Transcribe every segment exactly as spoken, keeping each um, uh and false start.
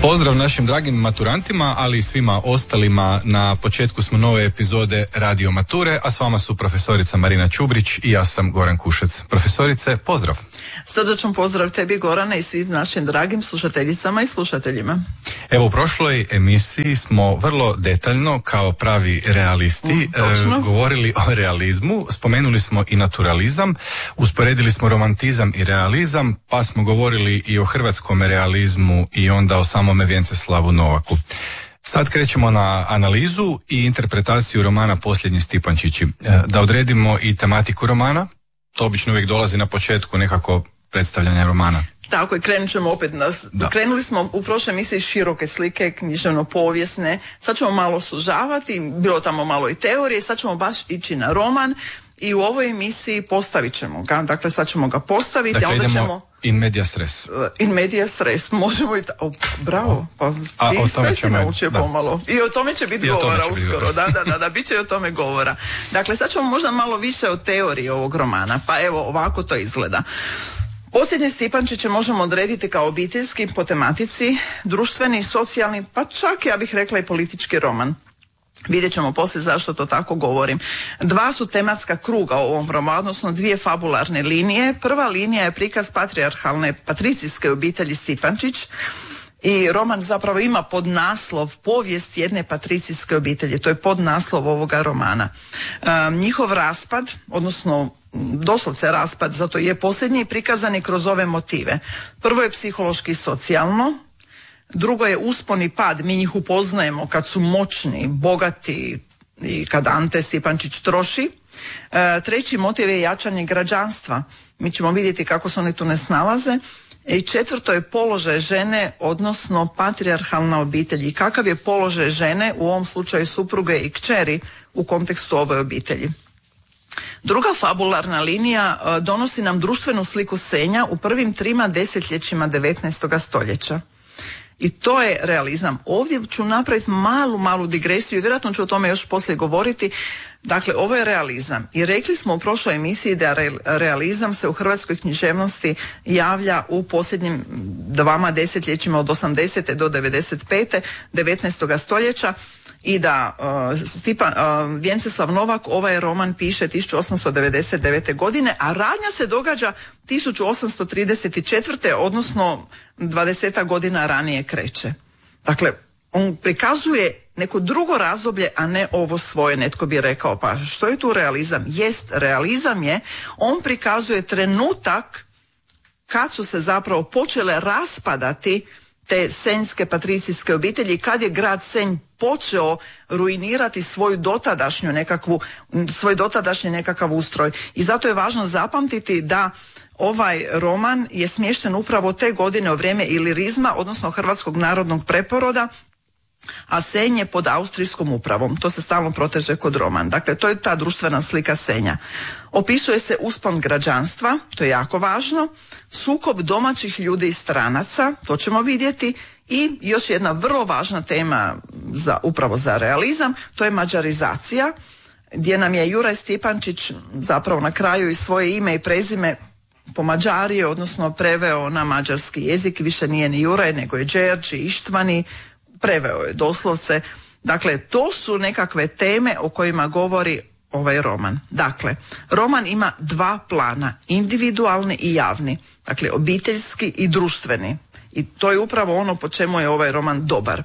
Pozdrav našim dragim maturantima, ali i svima ostalima. Na početku smo nove epizode Radio Mature, a s vama su profesorica Marina Čubrić i ja sam Goran Kušec. Profesorice, pozdrav. Srdačan pozdrav tebi, Gorane, i svim našim dragim slušateljicama i slušateljima. Evo, u prošloj emisiji smo vrlo detaljno, kao pravi realisti, mm, e, govorili o realizmu, spomenuli smo i naturalizam, usporedili smo romantizam i realizam, pa smo govorili i o hrvatskom realizmu i onda o samome Vjenceslavu Novaku. Sad krećemo na analizu i interpretaciju romana Posljednji Stipančići. E, da odredimo i tematiku romana, to obično uvijek dolazi na početku nekako predstavljanja romana. Tako je, krenut ćemo opet. Nas. Krenuli smo u prošloj emisiji široke slike, književno-povijesne, sad ćemo malo sužavati, bilo tamo malo i teorije, sad ćemo baš ići na roman i u ovoj emisiji postavit ćemo ga, dakle sad ćemo ga postaviti. Dakle, onda idemo ćemo... in medias res. In medias res, možemo i ta... o, bravo, pa A, ti sve si naučio da. pomalo. I o tome će biti govora će uskoro, biti. da, da, da, da, bit će i o tome govora. Dakle, sad ćemo možda malo više o teoriji ovog romana, pa evo, ovako to izgleda. Posljednji Stipančiće možemo odrediti kao obiteljski po tematici, društveni, socijalni, pa čak ja bih rekla i politički roman. Vidjet ćemo poslije zašto to tako govorim. Dva su tematska kruga u ovom romanu, odnosno dvije fabularne linije. Prva linija je prikaz patrijarhalne patricijske obitelji Stipančić i roman zapravo ima podnaslov Povijest jedne patricijske obitelji. To je podnaslov ovoga romana. E, njihov raspad, odnosno doslovce raspad, zato je posljednji prikazani kroz ove motive. Prvo je psihološki i socijalno, drugo je uspon i pad, mi njih upoznajemo kad su moćni, bogati i kad Ante Stipančić troši. E, treći motiv je jačanje građanstva, mi ćemo vidjeti kako se oni tu ne snalaze. I četvrto je položaj žene, odnosno patrijarhalna obitelj i kakav je položaj žene, u ovom slučaju supruge i kćeri, u kontekstu ove obitelji. Druga fabularna linija uh, donosi nam društvenu sliku Senja u prvim trima desetljećima devetnaestog stoljeća. I to je realizam. Ovdje ću napraviti malu, malu digresiju i vjerojatno ću o tome još poslije govoriti. Dakle, ovo je realizam. I rekli smo u prošloj emisiji da re, realizam se u hrvatskoj književnosti javlja u posljednjim dvama desetljećima od osamdesete do devedeset pete devetnaestog stoljeća. I da uh, Stipan, uh, Vjenceslav Novak ovaj roman piše tisuću osamsto devedeset devete. godine, a radnja se događa tisuću osamsto trideset četvrte. odnosno dvadeset godina ranije kreće. Dakle, on prikazuje neko drugo razdoblje, a ne ovo svoje. Netko bi rekao, pa što je tu realizam? Jest, realizam je, on prikazuje trenutak kad su se zapravo počele raspadati te senjske patricijske obitelji, kad je grad Senj počeo ruinirati svoju dotadašnju nekakvu, svoj dotadašnji nekakav ustroj. I zato je važno zapamtiti da ovaj roman je smješten upravo te godine u vrijeme ilirizma, odnosno hrvatskog narodnog preporoda, a Senj je pod austrijskom upravom. To se stalno proteže kod roman. Dakle, to je ta društvena slika Senja. Opisuje se uspon građanstva, to je jako važno, sukob domaćih ljudi i stranaca, to ćemo vidjeti, i još jedna vrlo važna tema za, upravo za realizam, to je mađarizacija, gdje nam je Juraj Stipančić zapravo na kraju i svoje ime i prezime pomađario, odnosno preveo na mađarski jezik, više nije ni Juraj, nego je Đerđi Ištvani, preveo je doslovce. Dakle, to su nekakve teme o kojima govori ovaj roman. Dakle, roman ima dva plana, individualni i javni, dakle obiteljski i društveni. I to je upravo ono po čemu je ovaj roman dobar.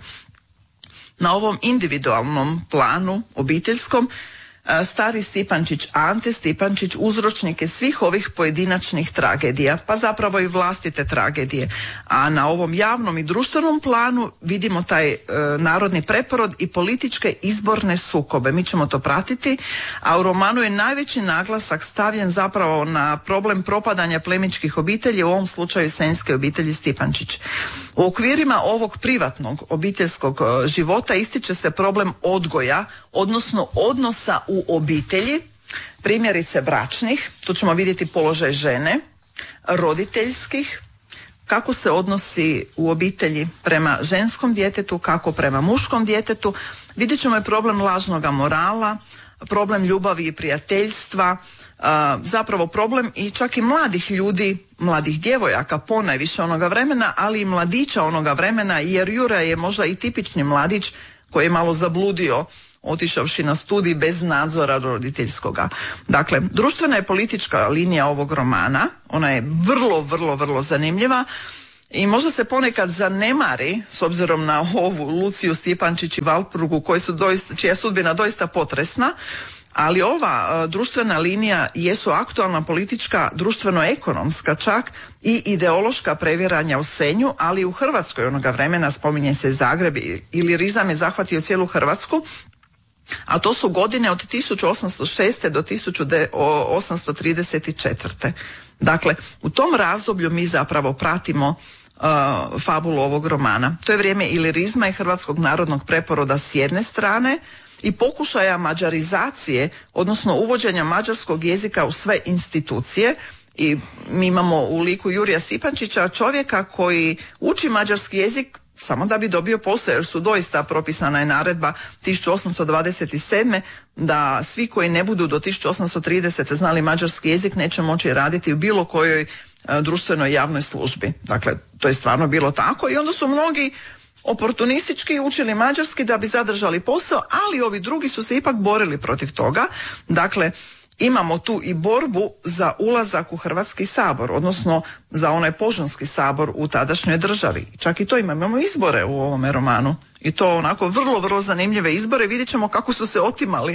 Na ovom individualnom planu, obiteljskom, stari Stipančić, Ante Stipančić, uzročnik je svih ovih pojedinačnih tragedija, pa zapravo i vlastite tragedije. A na ovom javnom i društvenom planu vidimo taj e, narodni preporod i političke izborne sukobe. Mi ćemo to pratiti, a u romanu je najveći naglasak stavljen zapravo na problem propadanja plemićkih obitelji, u ovom slučaju senjske obitelji Stipančić. U okvirima ovog privatnog obiteljskog e, života ističe se problem odgoja, odnosno odnosa u obitelji, primjerice bračnih, tu ćemo vidjeti položaj žene, roditeljskih, kako se odnosi u obitelji prema ženskom djetetu, kako prema muškom djetetu. Vidjet ćemo i problem lažnog morala, problem ljubavi i prijateljstva, zapravo problem i čak i mladih ljudi mladih djevojaka ponajviše onoga vremena, ali i mladića onoga vremena, jer Jura je možda i tipični mladić koji je malo zabludio otišavši na studij bez nadzora roditeljskoga. Dakle, društvena i politička linija ovog romana, ona je vrlo, vrlo, vrlo zanimljiva i možda se ponekad zanemari s obzirom na ovu Luciju Stjepančić i Valpurgu koji su doista, čija je sudbina doista potresna, ali ova uh, društvena linija jesu aktualna politička, društveno-ekonomska čak i ideološka previranja u Senju, ali i u Hrvatskoj onoga vremena, spominje se Zagreb, ilirizam je zahvatio cijelu Hrvatsku, a to su godine od tisuću osamsto šeste do tisuću osamsto trideset četvrte. Dakle, u tom razdoblju mi zapravo pratimo uh, fabulu ovog romana. To je vrijeme ilirizma i hrvatskog narodnog preporoda s jedne strane i pokušaja mađarizacije, odnosno uvođenja mađarskog jezika u sve institucije. I mi imamo u liku Jurija Stipančića čovjeka koji uči mađarski jezik samo da bi dobio posao, jer su doista propisana je naredba tisuću osamsto dvadeset sedme da svi koji ne budu do tisuću osamsto tridesete znali mađarski jezik neće moći raditi u bilo kojoj a, društvenoj javnoj službi. Dakle, to je stvarno bilo tako i onda su mnogi oportunistički učili mađarski da bi zadržali posao, ali ovi drugi su se ipak borili protiv toga. Dakle, imamo tu i borbu za ulazak u Hrvatski sabor, odnosno za onaj Požanski sabor u tadašnjoj državi. Čak i to imamo, imamo izbore u ovome romanu. I to onako vrlo, vrlo zanimljive izbore. Vidjet ćemo kako su se otimali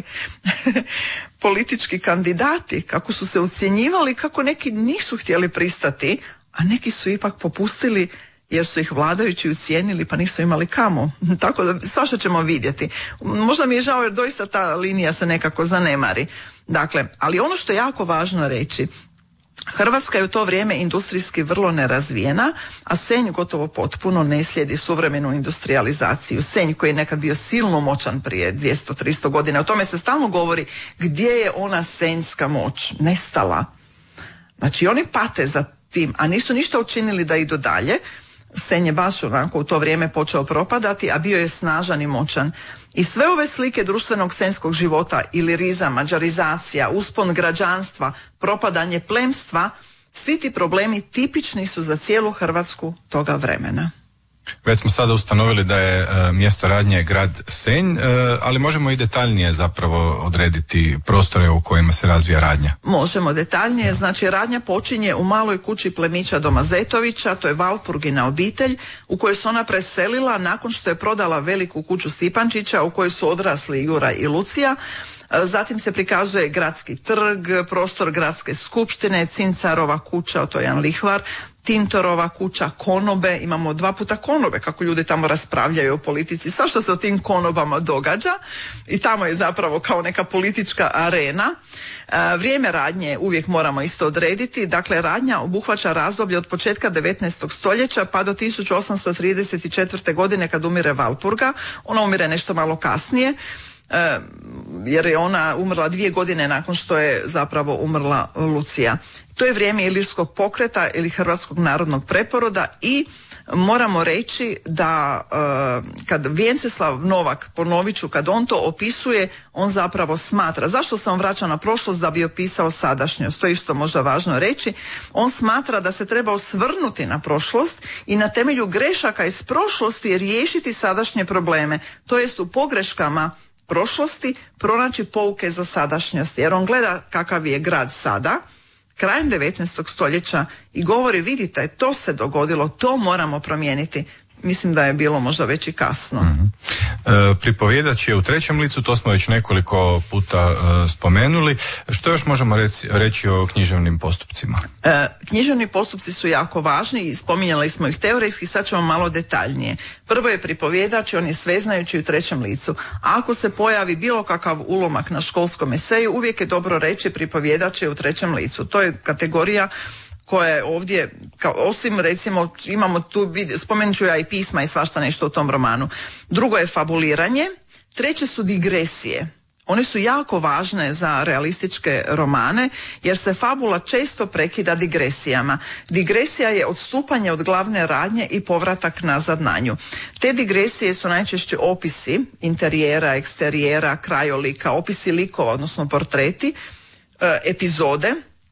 politički kandidati, kako su se ucjenjivali, kako neki nisu htjeli pristati, a neki su ipak popustili jer su ih vladajući ucijenili pa nisu imali kamo. Tako da svašta ćemo vidjeti. Možda mi je žao jer doista ta linija se nekako zanemari. Dakle, ali ono što je jako važno reći, Hrvatska je u to vrijeme industrijski vrlo nerazvijena, a Senj gotovo potpuno ne slijedi suvremenu industrijalizaciju. Senj koji je nekad bio silno moćan prije dvjesto do tristo godina, o tome se stalno govori gdje je ona senjska moć nestala. Znači oni pate za tim, a nisu ništa učinili da idu dalje. Senj je baš onako u to vrijeme počeo propadati, a bio je snažan i moćan. I sve ove slike društvenog senjskog života, ilirizam, mađarizacija, uspon građanstva, propadanje plemstva, svi ti problemi tipični su za cijelu Hrvatsku toga vremena. Već smo sada ustanovili da je e, mjesto radnje grad Senj, e, ali možemo i detaljnije zapravo odrediti prostore u kojima se razvija radnja. Možemo detaljnije, znači radnja počinje u maloj kući plemića Domazetovića, to je Valpurgina obitelj, u kojoj se ona preselila nakon što je prodala veliku kuću Stipančića u kojoj su odrasli Jura i Lucija. Zatim se prikazuje gradski trg, prostor gradske skupštine, Cincarova kuća, to je jedan lihvar, Tintorova kuća, konobe, imamo dva puta konobe kako ljudi tamo raspravljaju o politici, sve što se o tim konobama događa i tamo je zapravo kao neka politička arena. E, vrijeme radnje uvijek moramo isto odrediti, dakle radnja obuhvaća razdoblje od početka devetnaestog stoljeća pa do tisuću osamsto trideset četvrte godine kad umire Valpurga, ona umire nešto malo kasnije. E, jer je ona umrla dvije godine nakon što je zapravo umrla Lucija. To je vrijeme ilirskog pokreta ili hrvatskog narodnog preporoda i moramo reći da e, kad Vjenceslav Novak, ponovit ću, kad on to opisuje, on zapravo smatra, zašto se on vraća na prošlost da bi opisao sadašnjost, to je isto možda važno reći, on smatra da se treba osvrnuti na prošlost i na temelju grešaka iz prošlosti riješiti sadašnje probleme, to jest u pogreškama prošlosti pronaći pouke za sadašnjost, jer on gleda kakav je grad sada, krajem devetnaestog stoljeća i govori, vidite, to se dogodilo, to moramo promijeniti. Mislim da je bilo možda već i kasno. Mm-hmm. E, pripovjedač je u trećem licu, to smo već nekoliko puta e, spomenuli. Što još možemo reci, reći o književnim postupcima? E, književni postupci su jako važni i spominjali smo ih teoretski, sad ćemo malo detaljnije. Prvo je pripovjedač i on je sveznajući u trećem licu. Ako se pojavi bilo kakav ulomak na školskom eseju, uvijek je dobro reći pripovjedač je u trećem licu. To je kategorija koja je ovdje, kao, osim recimo imamo tu, spomenut ću ja i pisma i svašta nešto u tom romanu. Drugo je fabuliranje, treće su digresije. One su jako važne za realističke romane jer se fabula često prekida digresijama. Digresija je odstupanje od glavne radnje i povratak nazad na nju. Te digresije su najčešće opisi interijera, eksterijera, krajolika, opisi likova, odnosno portreti, e, epizode,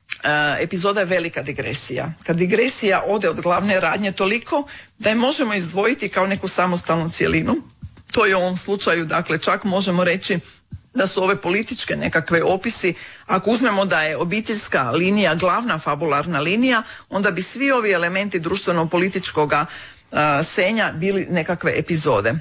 epizoda je velika digresija. Kad digresija ode od glavne radnje toliko da je možemo izdvojiti kao neku samostalnu cjelinu. To je u ovom slučaju, dakle, čak možemo reći da su ove političke nekakve opisi, ako uzmemo da je obiteljska linija glavna fabularna linija, onda bi svi ovi elementi društveno-političkoga uh, senja bili nekakve epizode.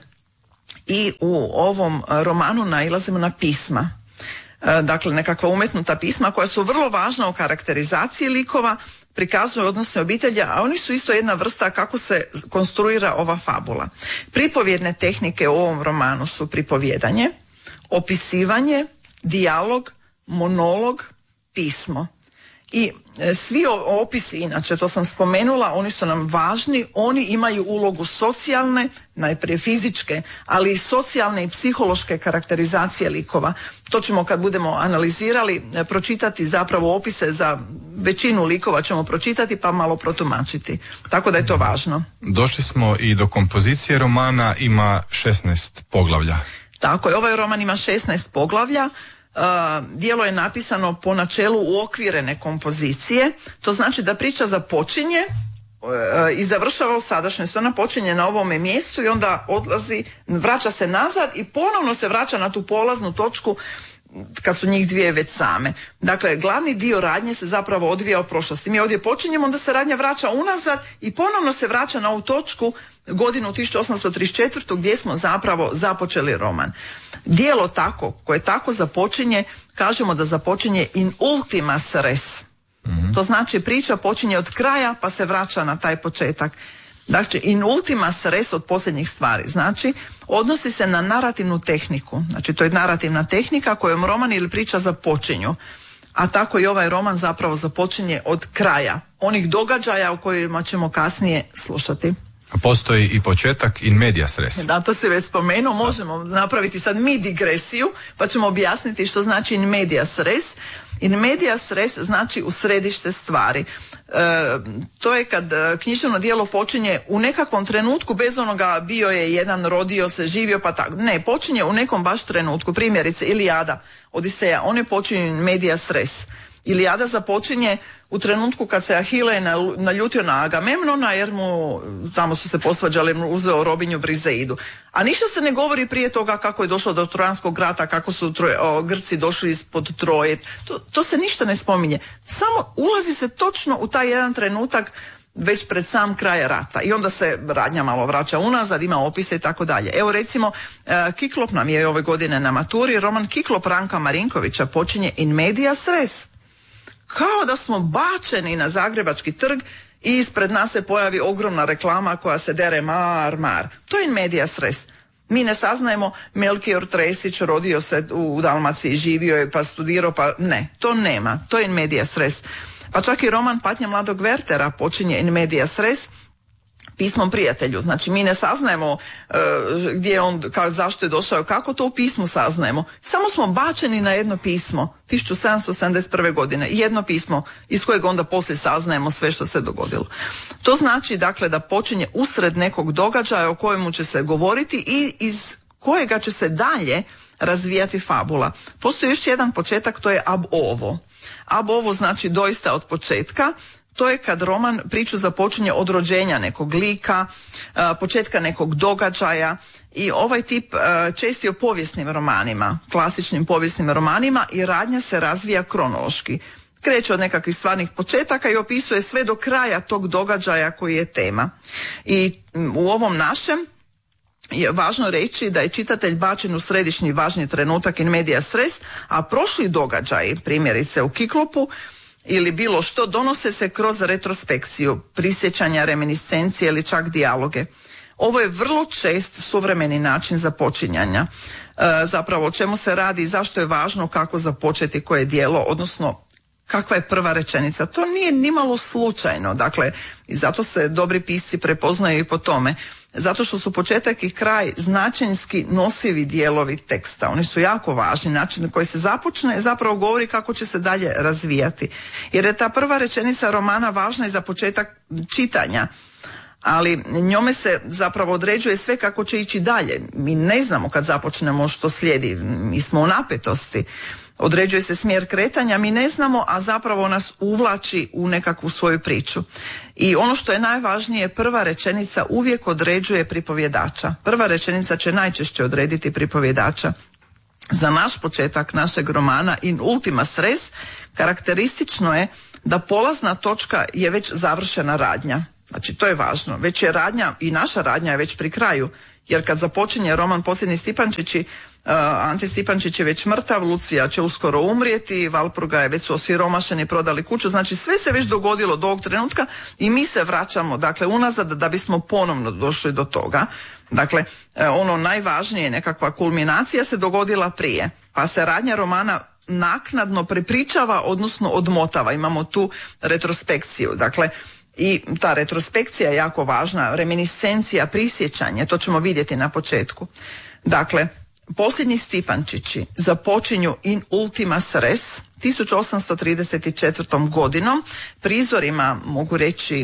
I u ovom romanu nailazimo na pisma. Dakle, nekakva umetnuta pisma koja su vrlo važna u karakterizaciji likova, prikazuju odnose obitelja, a oni su isto jedna vrsta kako se konstruira ova fabula. Pripovjedne tehnike u ovom romanu su pripovjedanje, opisivanje, dijalog, monolog, pismo. I e, svi opisi, inače to sam spomenula, oni su nam važni, oni imaju ulogu socijalne, najprije fizičke, ali i socijalne i psihološke karakterizacije likova. To ćemo kad budemo analizirali, e, pročitati zapravo opise za većinu likova ćemo pročitati pa malo protumačiti. Tako da je to važno. Došli smo i do kompozicije romana, ima šesnaest poglavlja. Tako je, ovaj roman ima šesnaest poglavlja. Uh, djelo je napisano po načelu uokvirene kompozicije, to znači da priča započinje uh, i završava u sadašnjosti. Ona počinje na ovome mjestu i onda odlazi, vraća se nazad i ponovno se vraća na tu polaznu točku kad su njih dvije već same. Dakle, glavni dio radnje se zapravo odvija u prošlosti. Mi ovdje počinjemo, onda se radnja vraća unazad i ponovno se vraća na ovu točku godinu tisuću osamsto trideset četvrtu gdje smo zapravo započeli roman. Djelo tako, koje tako započinje, kažemo da započinje in ultima res. Mm-hmm. To znači priča počinje od kraja pa se vraća na taj početak. Dakle, in ultima res od posljednjih stvari. Znači, odnosi se na narativnu tehniku. Znači, to je narativna tehnika kojom roman ili priča započinju. A tako i ovaj roman zapravo započinje od kraja. Onih događaja o kojima ćemo kasnije slušati. Postoji i početak in medias res. Da, to se već spomenuo, možemo da. napraviti sad mi digresiju, pa ćemo objasniti što znači in medias res. In medias res znači u središte stvari. E, to je kad književno djelo počinje u nekakvom trenutku, bez onoga bio je jedan, rodio se, živio pa tako. Ne, počinje u nekom baš trenutku. Primjerice, Ilijada, Odiseja, on je počinje in medias res. Ilijada započinje u trenutku kad se Ahile naljutio na Agamemnona jer mu, tamo su se posvađali, mu uzeo robinju Brizeidu. A ništa se ne govori prije toga kako je došlo do Trojanskog rata, kako su troje, o, Grci došli ispod Troje. To, to se ništa ne spominje. Samo ulazi se točno u taj jedan trenutak već pred sam kraj rata. I onda se radnja malo vraća unazad, ima opise i tako dalje. Evo recimo, e, Kiklop nam je ove godine na maturi, roman Kiklop Ranka Marinkovića počinje in medias res. Kao da smo bačeni na Zagrebački trg i ispred nas se pojavi ogromna reklama koja se dere mar, mar. To je in medias res. Mi ne saznajemo Melkior Tresić rodio se u Dalmaciji, živio je pa studirao, pa ne, to nema. To je in medias res. Pa čak i roman Patnja mladog Wertera počinje in medias res pismom prijatelju. Znači mi ne saznajemo uh, gdje je on, ka, zašto je došao, kako to u pismu saznajemo. Samo smo bačeni na jedno pismo tisuću sedamsto sedamdeset prve godine. Jedno pismo iz kojeg onda poslije saznajemo sve što se dogodilo. To znači dakle da počinje usred nekog događaja o kojemu će se govoriti i iz kojega će se dalje razvijati fabula. Postoji još jedan početak, to je ab ovo. Ab ovo znači doista od početka. To je kad roman priču započinje od rođenja nekog lika, početka nekog događaja i ovaj tip česti o povijesnim romanima, klasičnim povijesnim romanima i radnja se razvija kronološki. Kreće od nekakvih stvarnih početaka i opisuje sve do kraja tog događaja koji je tema. I u ovom našem je važno reći da je čitatelj bačen u središnji važni trenutak in medias res, a prošli događaji, primjerice u Kiklopu, ili bilo što, donose se kroz retrospekciju, prisjećanja, reminiscencije ili čak dijaloge. Ovo je vrlo čest suvremeni način započinjanja. E, zapravo o čemu se radi i zašto je važno kako započeti koje djelo, odnosno kakva je prva rečenica. To nije nimalo slučajno, dakle, i zato se dobri pisci prepoznaju i po tome. Zato što su početak i kraj značenjski nosivi dijelovi teksta. Oni su jako važni. Način na koji se započne zapravo govori kako će se dalje razvijati. Jer je ta prva rečenica romana važna i za početak čitanja. Ali njome se zapravo određuje sve kako će ići dalje. Mi ne znamo kad započnemo što slijedi. Mi smo u napetosti. određuje se smjer kretanja, mi ne znamo, a zapravo nas uvlači u nekakvu svoju priču. I ono što je najvažnije, prva rečenica uvijek određuje pripovjedača. Prva rečenica će najčešće odrediti pripovjedača. Za naš početak našeg romana In ultima res karakteristično je da polazna točka je već završena radnja. Znači to je važno. Već je radnja i naša radnja je već pri kraju. Jer kad započinje roman Posljednji Stipančići, uh, Ante Stipančić je već mrtav, Lucija će uskoro umrijeti, Valpurga je već su osiromašeni, prodali kuću, znači sve se već dogodilo do ovog trenutka i mi se vraćamo dakle unazad da bismo ponovno došli do toga. Dakle, ono najvažnije, nekakva kulminacija se dogodila prije, pa se radnja romana naknadno prepričava, odnosno odmotava. Imamo tu retrospekciju, dakle, i ta retrospekcija je jako važna, reminiscencija, prisjećanje, to ćemo vidjeti na početku. Dakle, Posljednji Stipančići započinju In ultima res tisuću osamsto trideset četvrtom godinom, prizorima, mogu reći,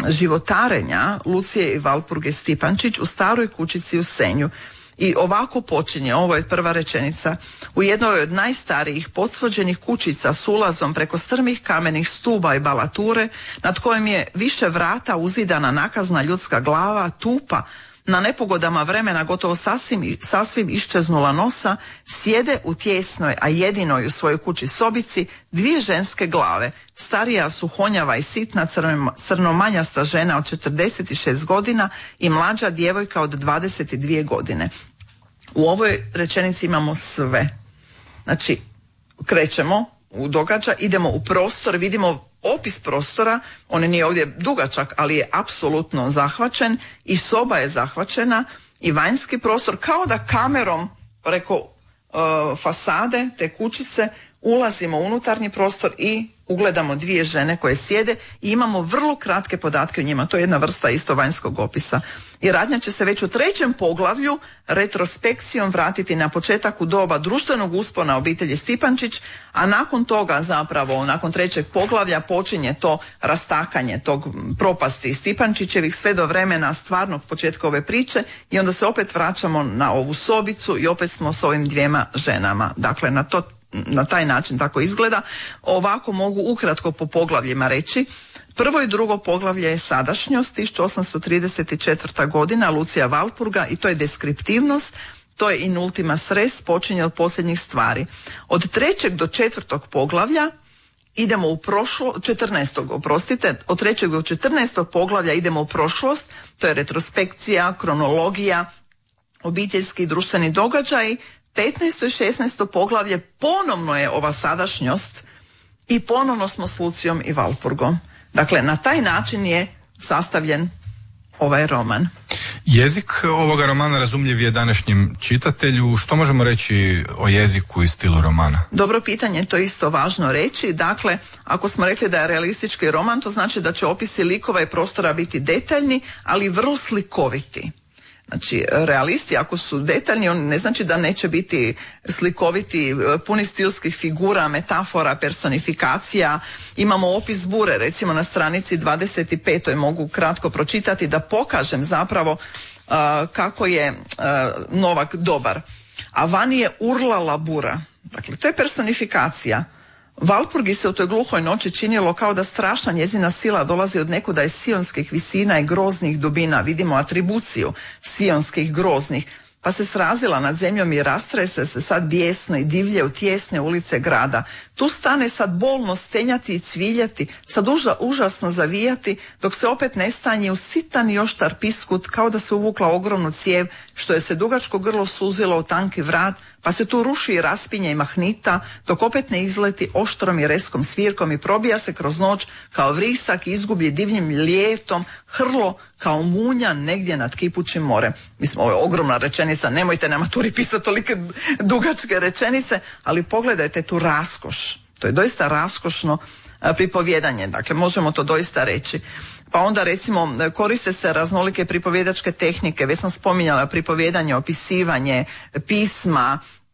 životarenja Lucije i Valpurge Stipančić u staroj kućici u Senju. I ovako počinje, ovo je prva rečenica, u jednoj od najstarijih podsvođenih kućica s ulazom preko strmih kamenih stuba i balature, nad kojim je više vrata uzidana nakazna ljudska glava, tupa, na nepogodama vremena gotovo sasvim, sasvim iščeznula nosa, sjede u tijesnoj, a jedinoj u svojoj kući sobici, dvije ženske glave. Starija su honjava i sitna crnomanjasta žena od četrdeset šest godina i mlađa djevojka od dvadeset dvije godine. U ovoj rečenici imamo sve. Znači, krećemo u događaj, idemo u prostor, vidimo opis prostora, on nije ovdje dugačak, ali je apsolutno zahvaćen i soba je zahvaćena i vanjski prostor, kao da kamerom preko uh, fasade te kućice ulazimo u unutarnji prostor i ugledamo dvije žene koje sjede i imamo vrlo kratke podatke o njima. To je jedna vrsta isto vanjskog opisa. I radnja će se već u trećem poglavlju retrospekcijom vratiti na početak u doba društvenog uspona obitelji Stipančić, a nakon toga zapravo, nakon trećeg poglavlja počinje to rastakanje tog propasti Stipančićevih sve do vremena stvarnog početka ove priče i onda se opet vraćamo na ovu sobicu i opet smo s ovim dvijema ženama. Dakle, na to na taj način tako izgleda. Ovako mogu ukratko po poglavljima reći. Prvo i drugo poglavlje je sadašnjost, tisuću osamsto trideset četvrta godina, Lucija Valpurga, i to je deskriptivnost, to je In ultima res, počinje od posljednjih stvari. Od trećeg do četvrtog poglavlja idemo u prošlo, četrnaestog, oprostite, od trećeg do četrnaestog poglavlja idemo u prošlost, to je retrospekcija, kronologija, obiteljski i društveni događaj. petnaesto i šesnaesto poglavlje ponovno je ova sadašnjost i ponovno smo s Lucijom i Valpurgom. Dakle, na taj način je sastavljen ovaj roman. Jezik ovoga romana razumljiv je današnjem čitatelju. Što možemo reći o jeziku i stilu romana? Dobro pitanje, to je isto važno reći. Dakle, ako smo rekli da je realistički roman, to znači da će opisi likova i prostora biti detaljni, ali vrlo slikoviti. Znači, realisti ako su detaljni, on ne znači da neće biti slikoviti, puni stilskih figura, metafora, personifikacija. Imamo opis bure, recimo na stranici dvadeset pet. Mogu kratko pročitati da pokažem zapravo uh, kako je uh, Novak dobar. A vani je urlala bura. Dakle, to je personifikacija. Valpurgi se u toj gluhoj noći činilo kao da strašna njezina sila dolazi od nekuda iz sionskih visina i groznih dubina. Vidimo atribuciju sionskih groznih. Pa se srazila nad zemljom i rastrese se sad bijesno i divlje u tijesne ulice grada. Tu stane sad bolno stenjati i cviljati, sad uža, užasno zavijati, dok se opet nestanje u sitan i oštar piskut, kao da se uvukla ogromnu cijev, što je se dugačko grlo suzilo u tanki vrat, pa se tu ruši i raspinje i mahnita, dok opet ne izleti oštrom i reskom svirkom i probija se kroz noć kao vrisak i izgublji divljim lijetom, hrlo kao munja negdje nad kipućim morem. Mislim, ovo je ogromna rečenica, nemojte na maturi pisati tolike dugačke rečenice, ali pogledajte tu raskoš. To je doista raskošno a, pripovjedanje, dakle možemo to doista reći. Pa onda recimo koriste se raznolike pripovjedačke tehnike, već sam spominjala pripovjedanje, opisivanje, pisma,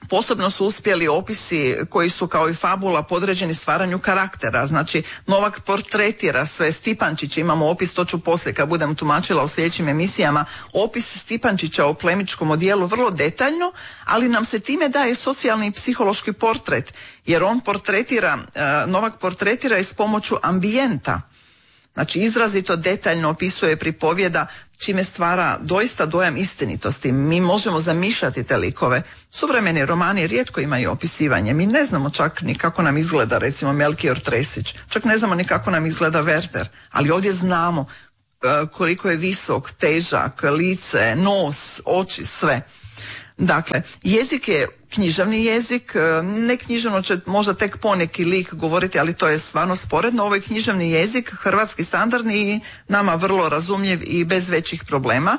Posebno su uspjeli opisi koji su kao i fabula podređeni stvaranju karaktera. Znači, Novak portretira sve. Stipančić, imamo opis, to ću poslije kad budem tumačila u sljedećim emisijama, opis Stipančića o plemičkom odijelu vrlo detaljno, ali nam se time daje socijalni i psihološki portret, jer on portretira, Novak portretira i s pomoću ambijenta. Znači, izrazito detaljno opisuje, pripovjeda, čime stvara doista dojam istinitosti. Mi možemo zamišljati te likove. Suvremeni romani rijetko imaju opisivanje. Mi ne znamo čak ni kako nam izgleda, recimo, Melkior Tresić. Čak ne znamo ni kako nam izgleda Werther. Ali ovdje znamo uh, koliko je visok, težak, lice, nos, oči, sve. Dakle, jezik je književni jezik, ne književno će možda tek poneki lik govoriti, ali to je stvarno sporedno. Ovo je književni jezik, hrvatski standardni i nama vrlo razumljiv i bez većih problema.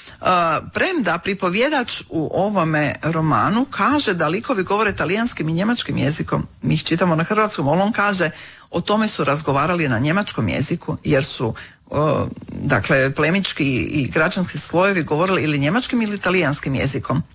Premda pripovjedač u ovome romanu kaže da likovi govore talijanskim i njemačkim jezikom. Mi ih čitamo na hrvatskom, on kaže o tome su razgovarali na njemačkom jeziku, jer su dakle plemički i građanski slojevi govorili ili njemačkim ili talijanskim jezikom.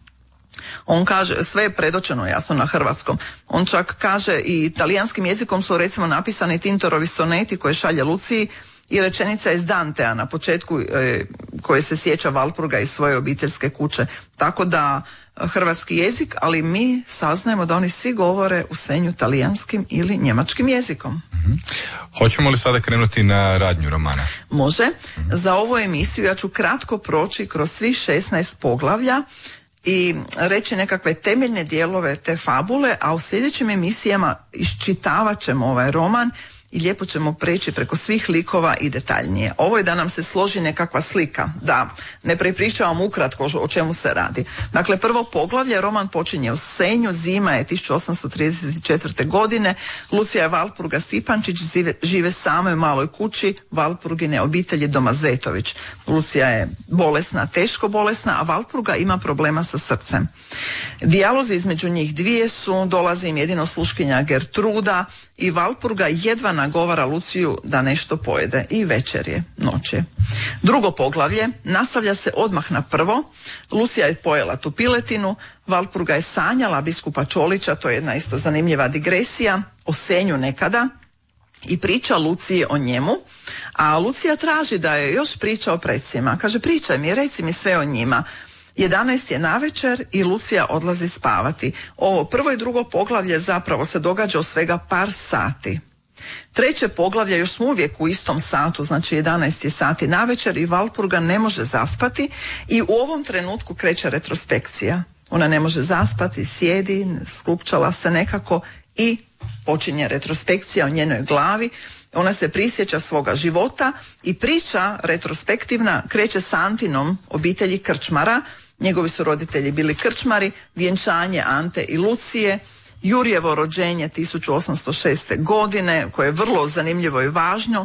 On kaže, sve je predočeno jasno na hrvatskom. On čak kaže i talijanskim jezikom su recimo napisani Tintorovi soneti koje šalje Luciji i rečenica iz Dantea na početku e, koje se sjeća Valpurga iz svoje obiteljske kuće. Tako da hrvatski jezik, ali mi saznajemo da oni svi govore u Senju talijanskim ili njemačkim jezikom. Mm-hmm. Hoćemo li sada krenuti na radnju romana? Može. Mm-hmm. Za ovu emisiju ja ću kratko proći kroz svih šesnaest poglavlja i reći nekakve temeljne dijelove te fabule, a u sljedećim emisijama iščitavat ćemo ovaj roman i lijepo ćemo preći preko svih likova i detaljnije. Ovo je da nam se složi nekakva slika, da ne prepričavam ukratko o čemu se radi. Dakle, prvo poglavlje, roman počinje u Senju, zima je tisuću osamsto trideset četvrte. godine, Lucija Valpurga Stipančić žive, žive same u maloj kući Valpurgine obitelji Domazetović. Lucija je bolesna, teško bolesna, a Valpurga ima problema sa srcem. Dijalozi između njih dvije su, dolazi im jedino sluškinja Gertruda i Valpurga jedva nagovara Luciju da nešto pojede i večer je, noć je. Drugo poglavlje nastavlja se odmah na prvo. Lucija je pojela tu piletinu, Valpurga je sanjala biskupa Čolića, to je jedna isto zanimljiva digresija, o Senju nekada i priča Luciji o njemu, a Lucija traži da je još priča o precima. Kaže, pričaj mi, reci mi sve o njima. jedanaest je navečer i Lucija odlazi spavati. Ovo prvo i drugo poglavlje zapravo se događa u svega par sati. Treće poglavlje, još smo uvijek u istom satu, znači jedanaest je sati navečer i Valpurga ne može zaspati i u ovom trenutku kreće retrospekcija. Ona ne može zaspati, sjedi, sklupčala se nekako i počinje retrospekcija o njenoj glavi. Ona se prisjeća svoga života i priča retrospektivna kreće s Antinom obitelji krčmara. Njegovi su roditelji bili krčmari, vjenčanje Ante i Lucije, Jurjevo rođenje tisuću osamsto šeste. godine, koje je vrlo zanimljivo i važno.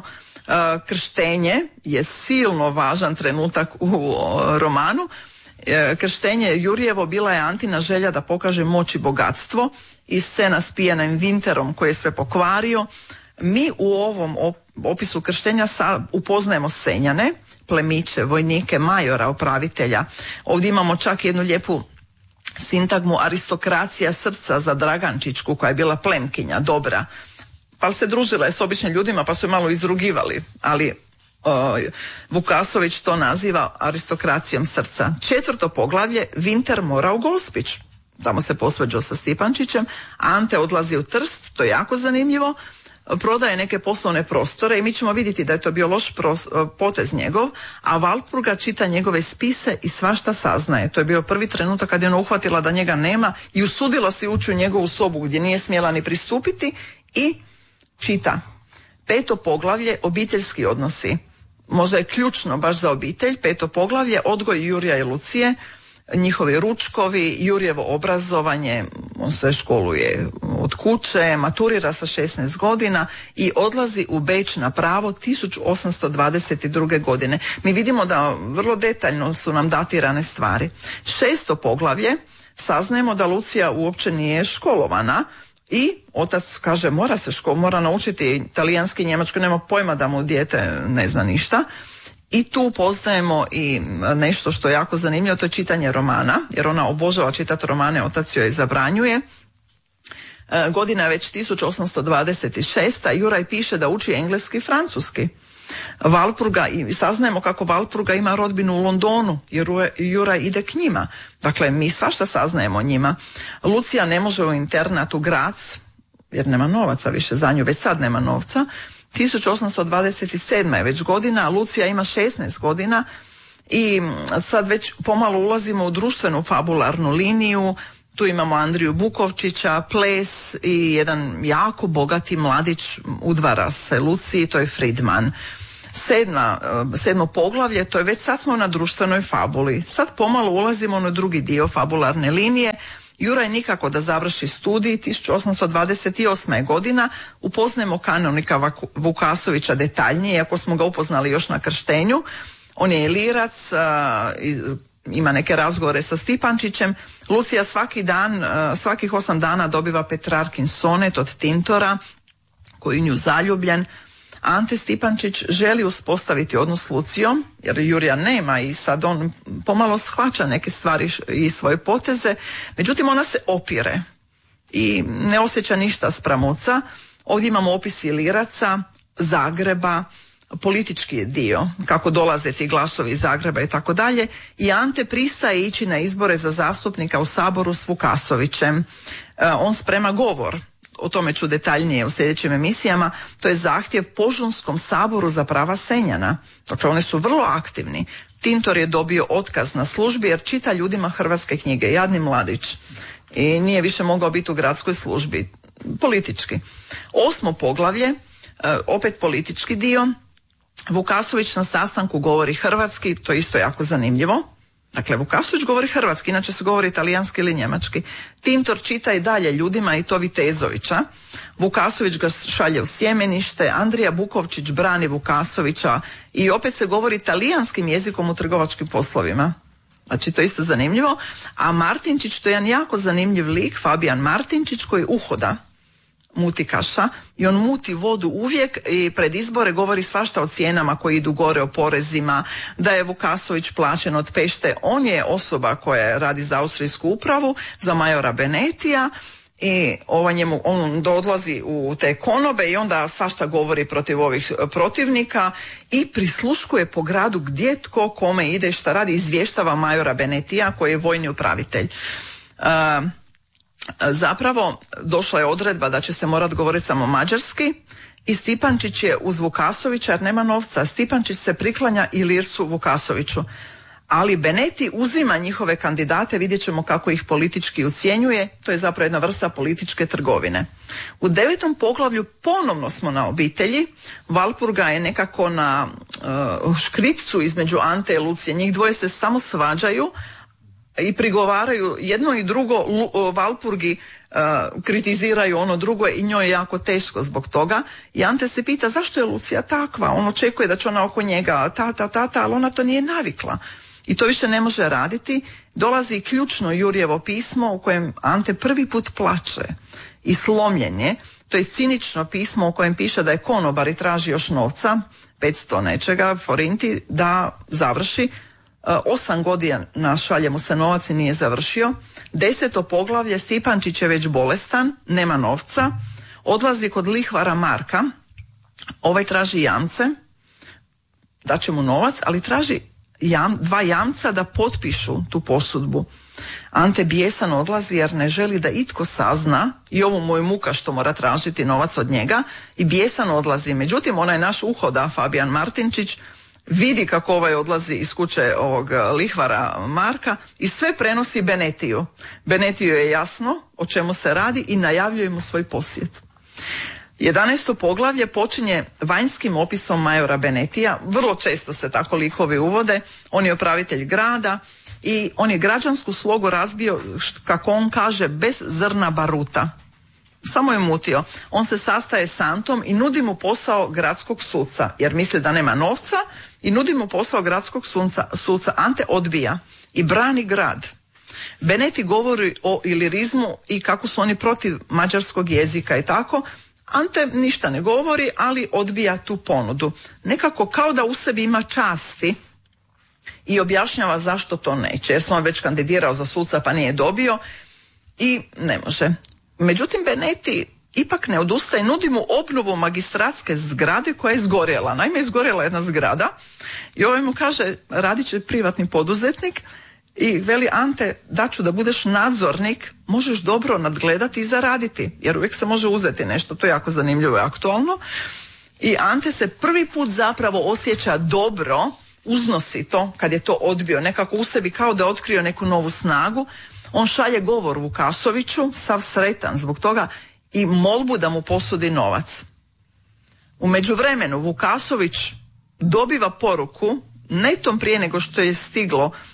Krštenje je silno važan trenutak u romanu. Krštenje Jurjevo bila je Antina želja da pokaže moć i bogatstvo i scena s pijanim Vinterom koji je sve pokvario. Mi u ovom opisu krštenja upoznajemo Senjane, plemiće, vojnike, majora, upravitelja. Ovdje imamo čak jednu lijepu sintagmu aristokracija srca za Dragančićku koja je bila plemkinja, dobra. Pa se družila je s običnim ljudima pa su je malo izrugivali, ali uh, Vukasović to naziva aristokracijom srca. Četvrto poglavlje, Vinter mora u Gospić. Tamo se posvađao sa Stipančićem. Ante odlazi u Trst, to je jako zanimljivo. Prodaje neke poslovne prostore i mi ćemo vidjeti da je to bio loš pros, potez njegov, a Valpurga čita njegove spise i svašta saznaje. To je bio prvi trenutak kad je ona uhvatila da njega nema i usudila se ući u njegovu sobu gdje nije smjela ni pristupiti i čita. Peto poglavlje, obiteljski odnosi. Možda je ključno baš za obitelj. Peto poglavlje, odgoj Jurija i Lucije, njihovi ručkovi, Jurjevo obrazovanje, on se školuje od kuće, maturira sa šesnaest godina i odlazi u Beč na pravo tisuću osamsto dvadeset druge. godine. Mi vidimo da vrlo detaljno su nam datirane stvari. Šesto poglavlje, saznajemo da Lucija uopće nije školovana i otac kaže mora se škol, mora naučiti talijanski, njemački, nema pojma da mu dijete ne zna ništa. I tu poznajemo i nešto što je jako zanimljivo, to je čitanje romana, jer ona obožava čitati romane, otac joj zabranjuje. E, godina je već tisuću osamsto dvadeset šesta. Juraj piše da uči engleski i francuski. Valpurga, i saznajemo kako Valpurga ima rodbinu u Londonu, jer Juraj ide k njima. Dakle, mi svašta saznajemo o njima. Lucija ne može u internat u Grac, jer nema novaca više za nju, već sad nema novca. tisuću osamsto dvadeset sedma je već godina, a Lucija ima šesnaest godina i sad već pomalo ulazimo u društvenu fabularnu liniju. Tu imamo Andriju Bukovčića, ples i jedan jako bogati mladić udvara se Luciji, to je Friedman. Sedma, sedmo poglavlje, to je već sad smo na društvenoj fabuli. Sad pomalo ulazimo na drugi dio fabularne linije. Juraj nikako da završi studij, tisuću osamsto dvadeset osma je godina, upoznajemo kanonika Vukasovića detaljnije, iako smo ga upoznali još na krštenju. On je lirac, ima neke razgovore sa Stipančićem. Lucija svaki dan, svakih osam dana dobiva Petrarkin sonet od Tintora, koji je nju zaljubljen. Ante Stipančić želi uspostaviti odnos s Lucijom, jer Jurija nema i sad on pomalo shvaća neke stvari i svoje poteze, međutim ona se opire i ne osjeća ništa spram oca. Ovdje imamo opis liraca, Zagreba, politički je dio, kako dolaze ti glasovi iz Zagreba i tako dalje, i Ante pristaje ići na izbore za zastupnika u Saboru s Vukasovićem. On sprema govor, o tome ću detaljnije u sljedećim emisijama, to je zahtjev Požunskom saboru za prava Senjana. Dakle, oni su vrlo aktivni. Tintor je dobio otkaz na službi jer čita ljudima hrvatske knjige, jadni mladić, i nije više mogao biti u gradskoj službi, politički. Osmo poglavlje, opet politički dio. Vukasović na sastanku govori hrvatski, to je isto jako zanimljivo. Dakle, Vukasović govori hrvatski, inače se govori italijanski ili njemački. Tintor čita i dalje ljudima, i to Vitezovića. Vukasović ga šalje u sjemenište, Andrija Bukovčić brani Vukasovića i opet se govori talijanskim jezikom u trgovačkim poslovima. Znači, to je isto zanimljivo. A Martinčić, to je jedan jako zanimljiv lik, Fabijan Martinčić, koji uhoda mutikaša i on muti vodu uvijek i pred izbore govori svašta o cijenama koji idu gore, o porezima, da je Vukasović plaćen od Pešte. On je osoba koja radi za austrijsku upravu, za majora Benetija, i on, njemu, on odlazi u te konobe i onda svašta govori protiv ovih protivnika i prisluškuje po gradu gdje tko kome ide i šta radi, izvještava majora Benetija koji je vojni upravitelj. Uh, Zapravo došla je odredba da će se morat govoriti samo mađarski i Stipančić je uz Vukasovića jer nema novca. Stipančić se priklanja Ilircu Vukasoviću, ali Beneti uzima njihove kandidate, vidjet ćemo kako ih politički ucjenjuje, to je zapravo jedna vrsta političke trgovine. U devetom poglavlju ponovno smo na obitelji. Valpurga je nekako na uh, škripcu između Ante i Lucije, njih dvoje se samo svađaju i prigovaraju jedno i drugo. Valpurgi uh, kritiziraju ono drugo i njoj je jako teško zbog toga. I Ante se pita zašto je Lucija takva, on očekuje da će ona oko njega tata, tata, ali ona to nije navikla i to više ne može raditi. Dolazi ključno Jurjevo pismo u kojem Ante prvi put plače i slomljen je. To je cinično pismo u kojem piše da je konobar i traži još novca, petsto nečega forinti, da završi. Osam godina šalje mu se novac i nije završio. Deseto poglavlje, Stipančić je već bolestan, nema novca, odlazi kod lihvara Marka, ovaj traži jamce, daće mu novac, ali traži jam, dva jamca da potpišu tu posudbu. Ante bijesan odlazi jer ne želi da itko sazna i ovu moju muka što mora tražiti novac od njega, i bijesan odlazi. Međutim, onaj naš uhoda Fabijan Martinčić vidi kako ovaj odlazi iz kuće ovog lihvara Marka i sve prenosi Benetiju. Benetiju je jasno o čemu se radi i najavljuje mu svoj posjet. Jedanaesto poglavlje počinje vanjskim opisom majora Benetija. Vrlo često se tako likovi uvode. On je upravitelj grada i on je građansku slogu razbio, kako on kaže, bez zrna baruta. Samo je mutio. On se sastaje s Antom i nudi mu posao gradskog suca, jer misli da nema novca, i nudi mu posao gradskog suca. suca. Ante odbija i brani grad. Beneti govori o ilirizmu i kako su oni protiv mađarskog jezika i tako. Ante ništa ne govori, ali odbija tu ponudu. Nekako kao da u sebi ima časti i objašnjava zašto to neće, jer se on već kandidirao za suca pa nije dobio i ne može. Međutim, Beneti ipak ne odustaje, nudi mu obnovu magistratske zgrade koja je izgorjela. Naime, izgorjela jedna zgrada i ovaj mu kaže, radit će privatni poduzetnik i veli, Ante, daću da budeš nadzornik, možeš dobro nadgledati i zaraditi, jer uvijek se može uzeti nešto, to je jako zanimljivo i aktualno. I Ante se prvi put zapravo osjeća dobro, uznosi to kad je to odbio, nekako u sebi kao da je otkrio neku novu snagu. On šalje govor Vukasoviću, sav sretan zbog toga, i molbu da mu posudi novac. U međuvremenu Vukasović dobiva poruku, netom prije nego što je stiglo uh,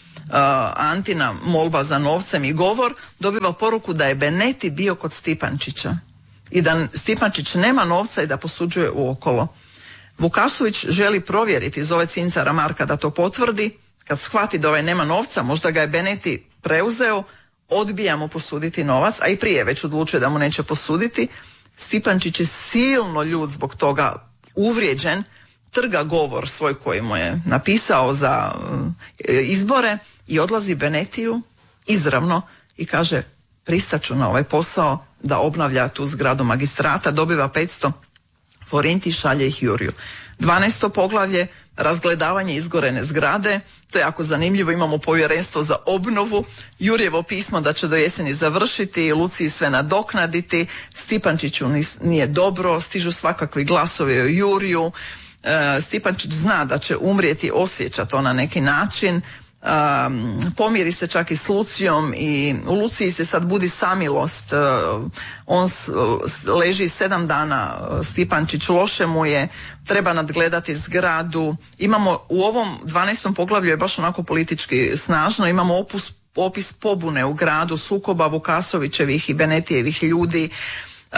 Antina molba za novcem i govor, dobiva poruku da je Beneti bio kod Stipančića i da Stipančić nema novca i da posuđuje uokolo. Vukasović želi provjeriti, zove cincara Marka da to potvrdi. Kad shvati da ovaj nema novca, možda ga je Beneti preuzeo, odbija mu posuditi novac, a i prije već odlučuje da mu neće posuditi. Stipančić je silno ljud zbog toga, uvrijeđen, trga govor svoj koji mu je napisao za izbore i odlazi Benetiju izravno i kaže, pristaću na ovaj posao da obnavlja tu zgradu magistrata, dobiva petsto forinti i šalje ih Juriju. dvanaesto poglavlje, razgledavanje izgorene zgrade, to je jako zanimljivo, imamo povjerenstvo za obnovu, Jurjevo pismo da će do jeseni završiti, Luciji sve nadoknaditi, Stipančiću nije dobro, stižu svakakvi glasovi o Juriju, e, Stipančić zna da će umrijeti, osjeća to na neki način, Um, pomiri se čak i s Lucijom i u Luciji se sad budi samilost, uh, on s, uh, leži sedam dana, uh, Stipančić loše mu je, treba nadgledati zgradu. Imamo u ovom dvanaestom poglavlju je baš onako politički snažno, imamo opus, opis pobune u gradu, sukoba Vukasovićevih i Benetijevih ljudi. Uh,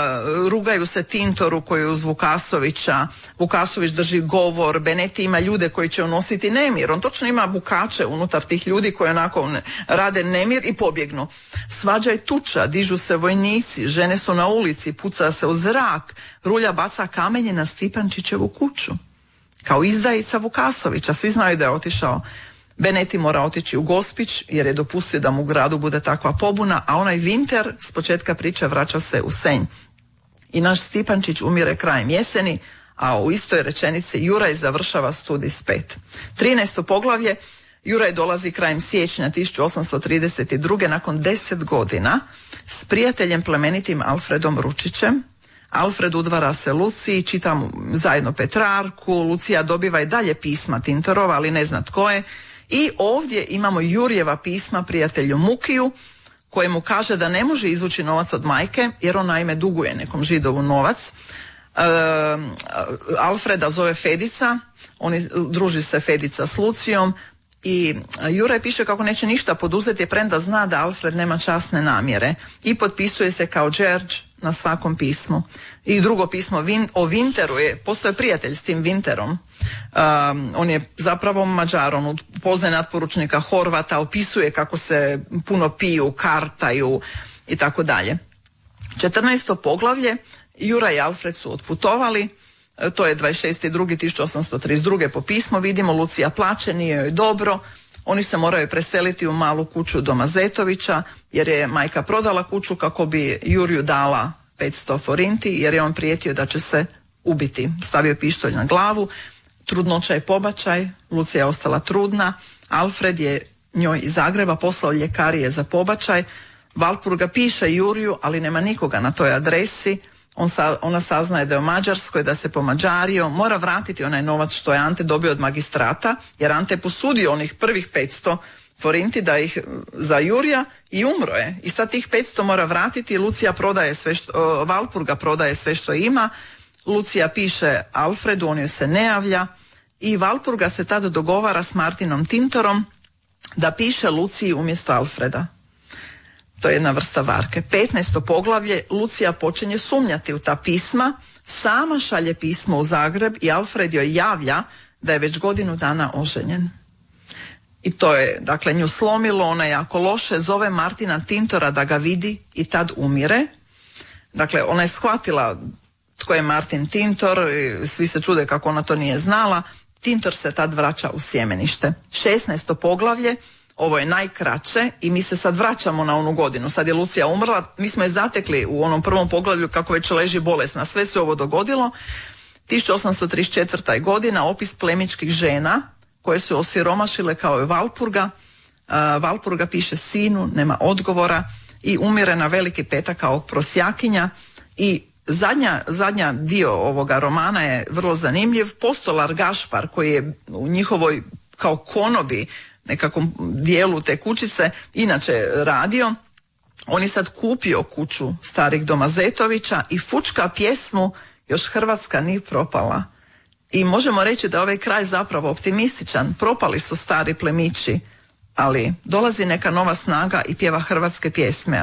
rugaju se Tintoru koji je uz Vukasovića, Vukasović drži govor, Beneti ima ljude koji će unositi nemir, on točno ima bukače unutar tih ljudi koji onako rade nemir i pobjegnu. Svađa je tuča, dižu se vojnici, žene su na ulici, puca se u zrak, Rulja baca kamenje na Stipančićevu kuću kao izdajica Vukasovića, svi znaju da je otišao. Beneti mora otići u Gospić jer je dopustio da mu u gradu bude takva pobuna, a onaj Vinter s početka priče vraća se u Senj. I naš Stipančić umire krajem jeseni, a u istoj rečenici Juraj završava studij s pet. trinaesto poglavlje, Juraj dolazi krajem siječnja tisuću osamsto trideset druge nakon deset godina s prijateljem plemenitim Alfredom Ručićem. Alfred udvara se Luciji, čita zajedno Petrarku, Lucija dobiva i dalje pisma Tintorova, ali ne zna tko je. I ovdje imamo Jurjeva pisma prijatelju Mukiju, kojemu kaže da ne može izvući novac od majke, jer on naime duguje nekom Židovu novac. E, Alfreda zove Fedica, on druži se Fedica s Lucijom i Juraj piše kako neće ništa poduzeti, premda zna da Alfred nema časne namjere i potpisuje se kao George na svakom pismu. I drugo pismo Vin, o Vinteru je, postoje prijatelj s tim Vinterom. Um, on je zapravo Mađar, on upoznaje natporučnika Horvata, opisuje kako se puno piju, kartaju i tako dalje. četrnaesto poglavlje, Juraj i Alfred su otputovali, to je dvadeset šesti drugi tisuću osamsto trideset druge po pismu, vidimo Lucija plače, nije joj dobro, oni se moraju preseliti u malu kuću doma Zetovića, jer je majka prodala kuću kako bi Juriju dala petsto forinti, jer je on prijetio da će se ubiti. Stavio je pištolj na glavu, trudnoća je pobačaj, Lucija je ostala trudna, Alfred je njoj iz Zagreba poslao ljekarije za pobačaj, Valpurga piše Juriju, ali nema nikoga na toj adresi, On sa, ona saznaje da je u Mađarskoj, da se pomađario, mora vratiti onaj novac što je Ante dobio od magistrata, jer Ante je posudio onih prvih petsto forinti da ih za Jurija i umro je. I sad tih petsto mora vratiti, Lucija prodaje sve što, uh, Valpurga prodaje sve što ima, Lucija piše Alfredu, on joj se ne javlja i Valpurga se tada dogovara s Martinom Tintorom da piše Luciji umjesto Alfreda. To je jedna vrsta varke. petnaesto poglavlje, Lucija počinje sumnjati u ta pisma, sama šalje pismo u Zagreb i Alfred joj javlja da je već godinu dana oženjen. I to je, dakle, nju slomilo, ona je jako loše, zove Martina Tintora da ga vidi i tad umire. Dakle, ona je shvatila tko je Martin Tintor, svi se čude kako ona to nije znala. Tintor se tad vraća u sjemenište. šesnaesto poglavlje, ovo je najkraće i mi se sad vraćamo na onu godinu. Sad je Lucija umrla, mi smo je zatekli u onom prvom poglavlju kako već leži bolesna. Sve se ovo dogodilo. tisuću osamsto trideset četvrta godina, opis plemičkih žena koje su osiromašile kao je Valpurga. Uh, Valpurga piše sinu, nema odgovora i umire na Veliki petak kao prosjakinja. I zadnja, zadnja dio ovoga romana je vrlo zanimljiv. Postolar Gašpar koji je u njihovoj kao konobi nekakvom dijelu te kućice inače radio, on je sad kupio kuću starih Domazetovića i fučka pjesmu Još Hrvatska ni propala. I možemo reći da ovaj kraj zapravo optimističan. Propali su stari plemići, ali dolazi neka nova snaga i pjeva hrvatske pjesme.